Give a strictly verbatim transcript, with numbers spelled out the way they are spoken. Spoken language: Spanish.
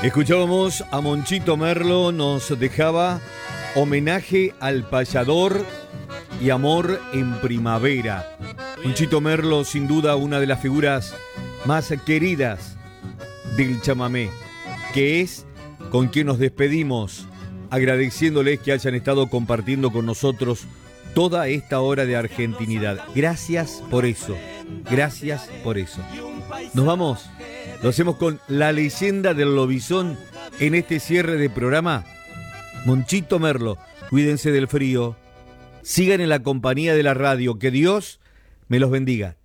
Escuchábamos a Monchito Merlo, nos dejaba homenaje al payador y amor en primavera. Monchito Merlo, sin duda, una de las figuras más queridas del chamamé, que es con quien nos despedimos, agradeciéndoles que hayan estado compartiendo con nosotros toda esta hora de argentinidad. Gracias por eso, gracias por eso. Nos vamos, lo hacemos con la leyenda del lobizón en este cierre de programa. Monchito Merlo, cuídense del frío, sigan en la compañía de la radio, que Dios me los bendiga.